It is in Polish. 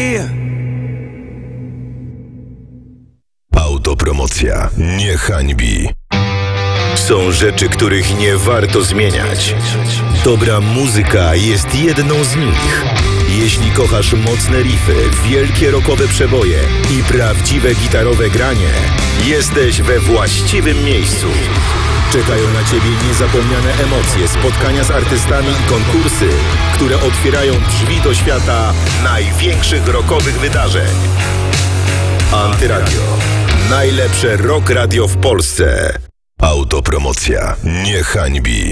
Yeah. Autopromocja nie hańbi. Są rzeczy, których nie warto zmieniać. Dobra muzyka jest jedną z nich. Jeśli kochasz mocne riffy, wielkie rockowe przeboje i prawdziwe gitarowe granie, jesteś we właściwym miejscu. Czekają na Ciebie niezapomniane emocje, spotkania z artystami i konkursy, które otwierają drzwi do świata największych rockowych wydarzeń. Antyradio. Najlepsze rock radio w Polsce. Autopromocja nie hańbi.